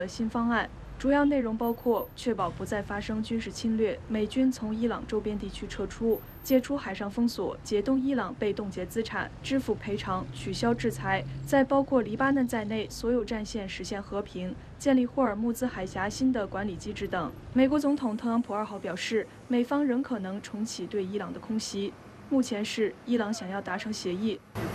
的新方案，主要内容包括确保不再发生军事侵略，美军从伊朗周边地区撤出，解除海上封锁，解冻伊朗被冻结资产，支付赔偿，取消制裁，在包括黎巴嫩在内所有战线实现和平，建立霍尔木兹海峡新的管理机制等。美国总统特朗普2号表示，美方仍可能重启对伊朗的空袭。目前是伊朗想要达成协议。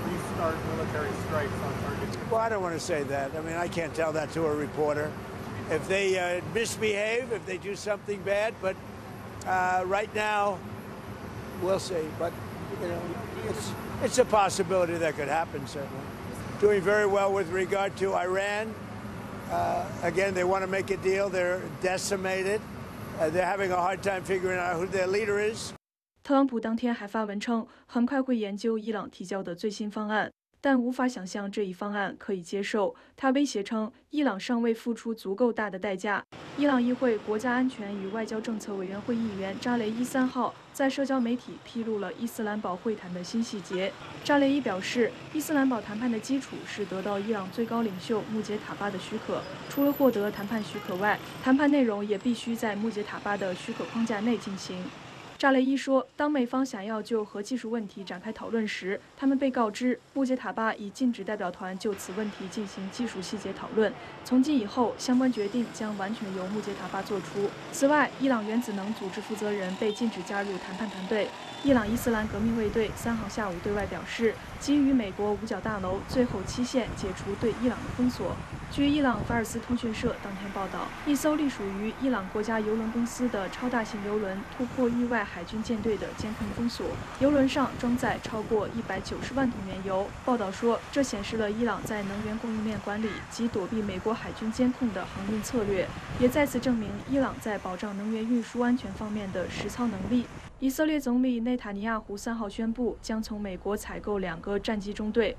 Well, I don't want to say that. I mean, I can't tell that to a reporter. If they misbehave, if they do something bad, but right now, we'll see. But you know, it's a possibility that could happen. Certainly, doing very well with regard to Iran. Again, they want to make a deal. They're decimated. They're having a hard time figuring out who their leader is. 特朗普当天还发文称，很快会研究伊朗提交的最新方案，但无法想象这一方案可以接受。他威胁称，伊朗尚未付出足够大的代价。伊朗议会国家安全与外交政策委员会议员扎雷伊3号在社交媒体披露了伊斯兰堡会谈的新细节。扎雷伊表示，伊斯兰堡谈判的基础是得到伊朗最高领袖穆杰塔巴的许可。除了获得谈判许可外，谈判内容也必须在穆杰塔巴的许可框架内进行。扎雷伊说，当美方想要就核技术问题展开讨论时，他们被告知穆杰塔巴已禁止代表团就此问题进行技术细节讨论。从今以后，相关决定将完全由穆杰塔巴做出。此外，伊朗原子能组织负责人被禁止加入谈判团队。伊朗伊斯兰革命卫队3号下午对外表示，基于美国五角大楼最后期限解除对伊朗的封锁。据伊朗法尔斯通讯社当天报道，一艘隶属于伊朗国家邮轮公司的超大型邮轮突破域外海军舰队的监控封锁，邮轮上装载超过190万桶原油。报道说，这显示了伊朗在能源供应链管理及躲避美国海军监控的航运策略，也再次证明伊朗在保障能源运输安全方面的实操能力。以色列总理内塔尼亚胡3号宣布，将从美国采购2个战机中队。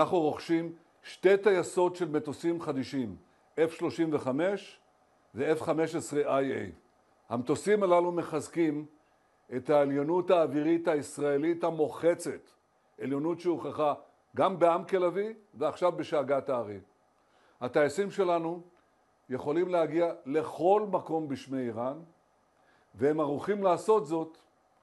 שתי טייסות של מטוסים חדישים, F-35 ו-F-15IA. המטוסים הללו מחזקים את העליונות האווירית הישראלית המוחצת, עליונות שהוכחה גם בעם כלבי ועכשיו בשאגת הארי. הטייסים שלנו יכולים להגיע לכל מקום בשמי איראן, והם ערוכים לעשות זאת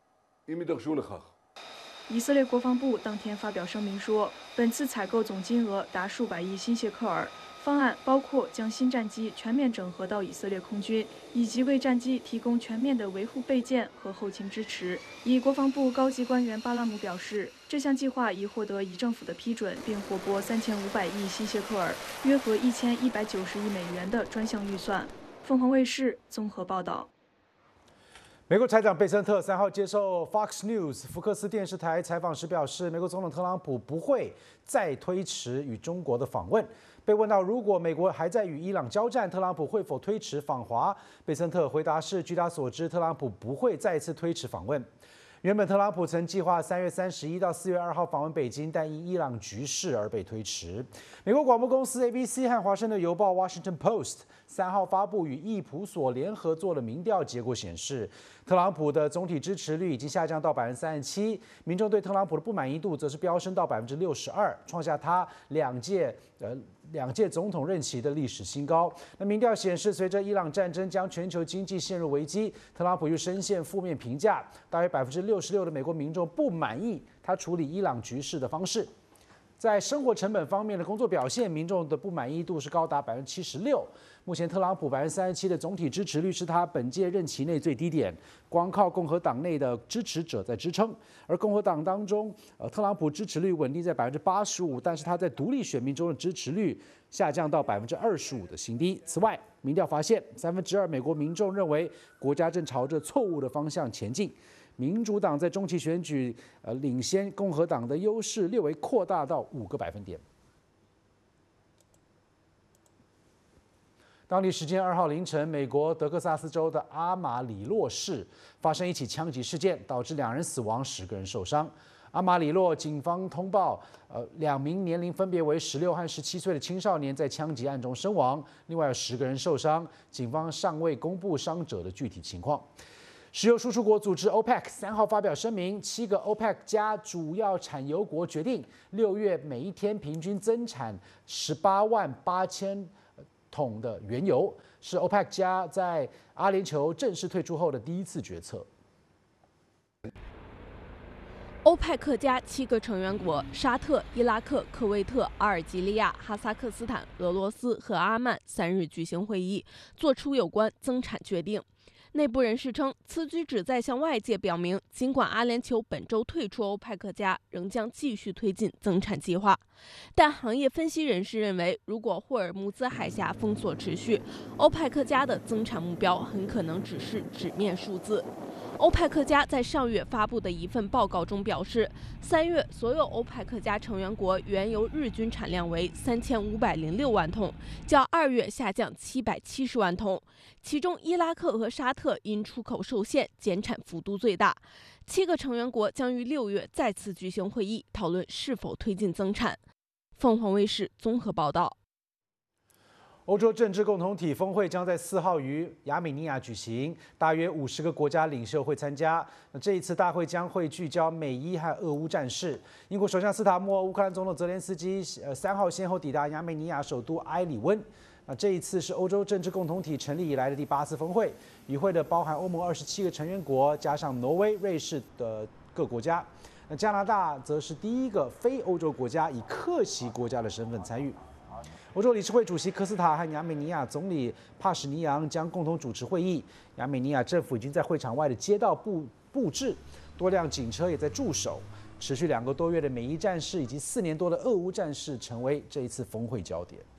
אם יידרשו לכך. 以色列国防部当天发表声明说，本次采购总金额达数百亿新谢克尔。方案包括将新战机全面整合到以色列空军，以及为战机提供全面的维护备件和后勤支持。以国防部高级官员巴拉姆表示，这项计划已获得以政府的批准，并获拨3500亿新谢克尔，约合1190亿美元的专项预算。凤凰卫视综合报道。 美国财长贝森特3号接受 Fox News 福克斯电视台采访时表示，美国总统特朗普不会再推迟与中国的访问。被问到如果美国还在与伊朗交战，特朗普会否推迟访华，贝森特回答是：据他所知，特朗普不会再次推迟访问。原本特朗普曾计划3月31到4月2号访问北京，但因伊朗局势而被推迟。美国广播公司 ABC 和华盛顿邮报 Washington Post 3号发布与易普所联合做的民调结果显示，特朗普的总体支持率已经下降到37%，民众对特朗普的不满意度则是飙升到62%，创下他两届总统任期的历史新高。那民调显示，随着伊朗战争将全球经济陷入危机，特朗普又深陷负面评价，大约66%的美国民众不满意他处理伊朗局势的方式。在生活成本方面的工作表现，民众的不满意度是高达76%。目前特朗普37%的总体支持率是他本届任期内最低点，光靠共和党内的支持者在支撑。而共和党当中，特朗普支持率稳定在85%，但是他在独立选民中的支持率下降到25%的新低。此外，民调发现2/3美国民众认为国家正朝着错误的方向前进。民主党在中期选举领先共和党的优势略微扩大到5个百分点。当地时间2号凌晨，美国德克萨斯州的阿马里洛市发生一起枪击事件，导致2人死亡，10个人受伤。阿马里洛警方通报，2名年龄分别为16和17岁的青少年在枪击案中身亡，另外有10个人受伤，警方尚未公布伤者的具体情况。石油输出国组织 OPEC 3号发表声明，7个 OPEC 加主要产油国决定6月每一天平均增产18万8千桶的原油，是 OPEC 加在阿联酋正式退出后的第一次决策。 欧派克加7个成员国沙特、伊拉克、科威特、阿尔及利亚、哈萨克斯坦、俄罗斯和阿曼3日举行会议，作出有关增产决定。内部人士称，此举旨在向外界表明，尽管阿联酋本周退出欧派克加，仍将继续推进增产计划。但行业分析人士认为，如果霍尔木兹海峡封锁持续，欧派克加的增产目标很可能只是纸面数字。欧派克加在上月发布的一份报告中表示，3月所有欧派克加成员国原油日均产量为3506万桶，较2月下降770万桶。其中，伊拉克和沙特因出口受限，减产幅度最大。7个成员国将于6月再次举行会议，讨论是否推进增产。凤凰卫视综合报道。 欧洲政治共同体峰会将在4号于亚美尼亚举行，大约50个国家领袖会参加。那这一次大会将会聚焦美伊和俄乌战事。英国首相斯塔默、乌克兰总统泽连斯基3号先后抵达亚美尼亚首都埃里温。那这一次是欧洲政治共同体成立以来的第8次峰会，与会的包含欧盟27个成员国，加上挪威、瑞士的各国家。那加拿大则是第一个非欧洲国家以客席国家的身份参与。欧洲理事会主席科斯塔和亚美尼亚总理帕什尼扬将共同主持会议。亚美尼亚政府已经在会场外的街道布置，多辆警车也在驻守。持续2个多月的美伊战事以及4年多的俄乌战事，成为这一次峰会焦点。